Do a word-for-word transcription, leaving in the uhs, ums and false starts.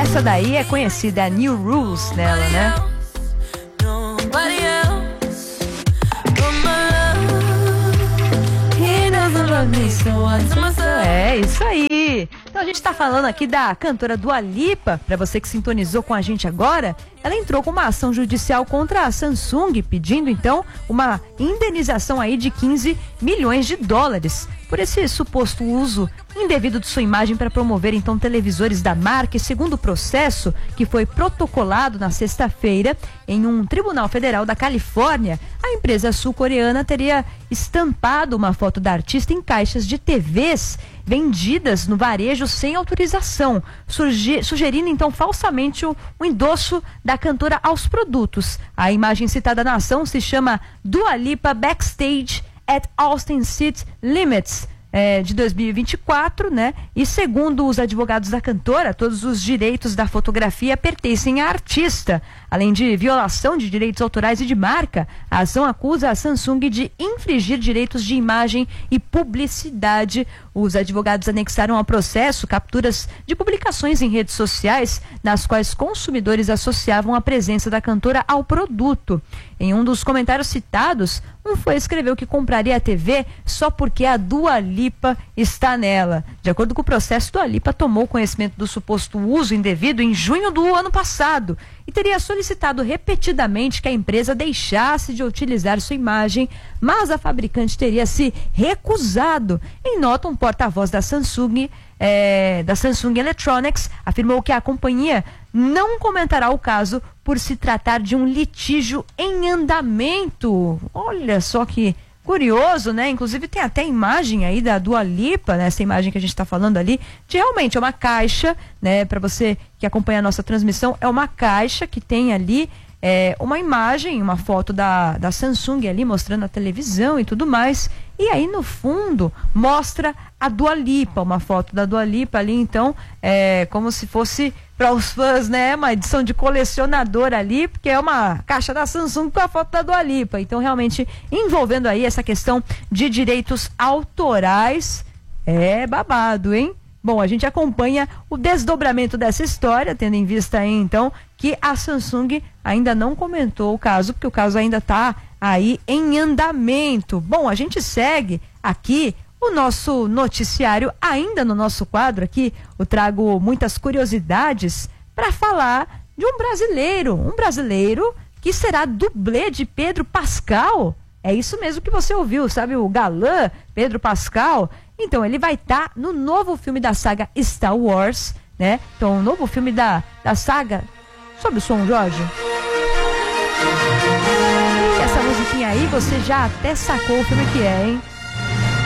Essa daí é conhecida, a New Rules nela, né? É, isso aí. Então a gente tá falando aqui da cantora Dua Lipa. Pra você que sintonizou com a gente agora, ela entrou com uma ação judicial contra a Samsung, pedindo então uma indenização aí de quinze milhões de dólares por esse suposto uso indevido de sua imagem para promover então televisores da marca. E segundo o processo que foi protocolado na sexta-feira em um tribunal federal da Califórnia, a empresa sul-coreana teria estampado uma foto da artista em caixas de T Vs vendidas no varejo sem autorização, suge- sugerindo então falsamente o, o endosso da cantora aos produtos. A imagem citada na ação se chama Dua Lipa Backstage at Austin City Limits, É, de dois mil e vinte e quatro, né? E segundo os advogados da cantora, todos os direitos da fotografia pertencem à artista. Além de violação de direitos autorais e de marca, a ação acusa a Samsung de infringir direitos de imagem e publicidade. Os advogados anexaram ao processo capturas de publicações em redes sociais nas quais consumidores associavam a presença da cantora ao produto. Em um dos comentários citados, um fã escreveu que compraria a T V só porque a Dua Lipa está nela. De acordo com o processo, Dua Lipa tomou conhecimento do suposto uso indevido em junho do ano passado e teria solicitado repetidamente que a empresa deixasse de utilizar sua imagem, mas a fabricante teria se recusado. Em nota, um porta-voz da Samsung, é, da Samsung Electronics, afirmou que a companhia não comentará o caso por se tratar de um litígio em andamento. Olha só que curioso, né? Inclusive tem até imagem aí da Dua Lipa, né? Essa imagem que a gente está falando ali, de realmente é uma caixa, né? Para você que acompanha a nossa transmissão, é uma caixa que tem ali é, uma imagem, uma foto da, da Samsung ali mostrando a televisão e tudo mais. E aí no fundo mostra a Dua Lipa, uma foto da Dua Lipa ali, então é como se fosse para os fãs, né, uma edição de colecionador ali, porque é uma caixa da Samsung com a foto da Dua Lipa. Então realmente envolvendo aí essa questão de direitos autorais, é babado, hein? Bom, a gente acompanha o desdobramento dessa história, tendo em vista aí então que a Samsung ainda não comentou o caso, porque o caso ainda está aí em andamento. Bom, a gente segue aqui o nosso noticiário, ainda no nosso quadro aqui, eu trago muitas curiosidades para falar de um brasileiro, um brasileiro que será dublê de Pedro Pascal. É isso mesmo que você ouviu, sabe, o galã Pedro Pascal? Então, ele vai estar tá no novo filme da saga Star Wars, né? Então, o novo filme da, da saga... Sobe o som, Jorge. Essa musiquinha aí, você já até sacou o filme que é, hein?